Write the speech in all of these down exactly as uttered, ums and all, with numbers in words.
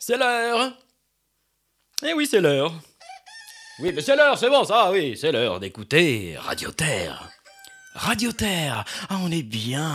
C'est l'heure. Eh oui, c'est l'heure. Oui, mais c'est l'heure, c'est bon, ça, oui, c'est l'heure d'écouter Radio Terre. Radio Terre, ah, on est bien.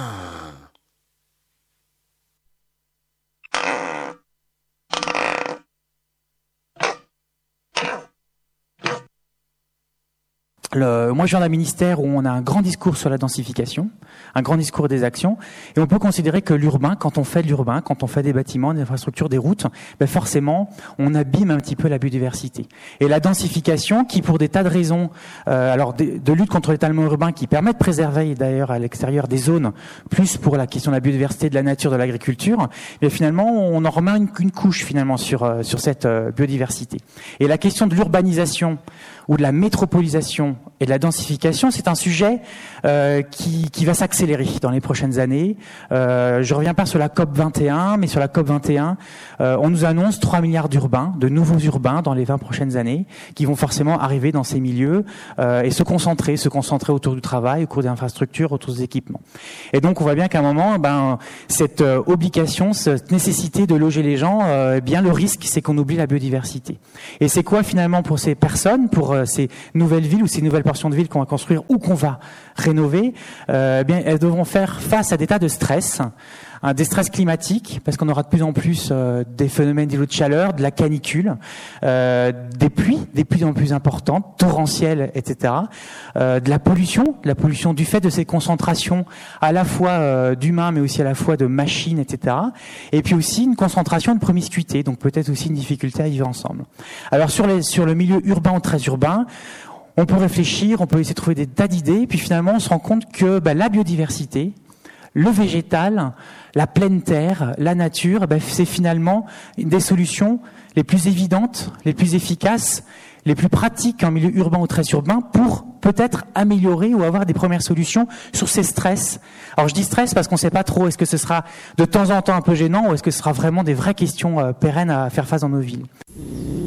Le, moi, je viens d'un ministère où on a un grand discours sur la densification, un grand discours des actions, et on peut considérer que l'urbain, quand on fait de l'urbain, quand on fait des bâtiments, des infrastructures, des routes, ben forcément, on abîme un petit peu la biodiversité. Et la densification, qui pour des tas de raisons, euh, alors de, de lutte contre l'étalement urbain, qui permet de préserver d'ailleurs à l'extérieur des zones, plus pour la question de la biodiversité, de la nature, de l'agriculture, mais finalement, on en remet une, une couche finalement sur euh, sur cette euh, biodiversité. Et la question de l'urbanisation ou de la métropolisation et de la densification, c'est un sujet euh, qui, qui va s'accélérer dans les prochaines années. Euh, je reviens pas sur la COP vingt et un, mais sur la COP vingt et un, euh, on nous annonce trois milliards d'urbains, de nouveaux urbains dans les vingt prochaines années, qui vont forcément arriver dans ces milieux euh, et se concentrer, se concentrer autour du travail, autour des infrastructures, autour des équipements. Et donc on voit bien qu'à un moment, ben cette euh, obligation, cette nécessité de loger les gens, euh, eh bien le risque, c'est qu'on oublie la biodiversité. Et c'est quoi finalement pour ces personnes, pour euh, ces nouvelles villes ou ces nouvelles portions de villes qu'on va construire ou qu'on va rénover, euh, eh bien, elles devront faire face à des tas de stress, hein, des stress climatiques, parce qu'on aura de plus en plus euh, des phénomènes d'îlots de chaleur, de la canicule, euh, des pluies, des pluies de plus en plus importantes, torrentielles, et cetera. Euh, de la pollution, de la pollution du fait de ces concentrations à la fois euh, d'humains, mais aussi à la fois de machines, et cetera. Et puis aussi une concentration de promiscuité, donc peut-être aussi une difficulté à vivre ensemble. Alors sur, les, sur le milieu urbain ou très urbain, on peut réfléchir, on peut essayer de trouver des tas d'idées, puis finalement on se rend compte que bah, la biodiversité, le végétal, la pleine terre, la nature, bah, c'est finalement des solutions les plus évidentes, les plus efficaces, les plus pratiques en milieu urbain ou très urbain pour peut-être améliorer ou avoir des premières solutions sur ces stress. Alors je dis stress parce qu'on ne sait pas trop, est-ce que ce sera de temps en temps un peu gênant ou est-ce que ce sera vraiment des vraies questions euh, pérennes à faire face dans nos villes.